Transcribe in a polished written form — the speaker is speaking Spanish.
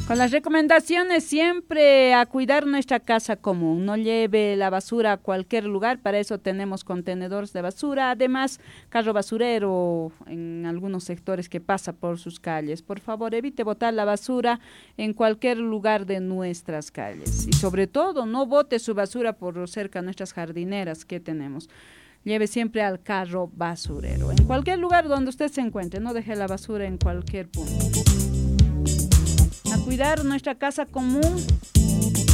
Con las recomendaciones siempre a cuidar nuestra casa común, no lleve la basura a cualquier lugar, para eso tenemos contenedores de basura, además carro basurero en algunos sectores que pasa por sus calles. Por favor, evite botar la basura en cualquier lugar de nuestras calles y sobre todo no bote su basura por cerca de nuestras jardineras que tenemos. Lleve siempre al carro basurero, en cualquier lugar donde usted se encuentre, no deje la basura en cualquier punto. A cuidar nuestra casa común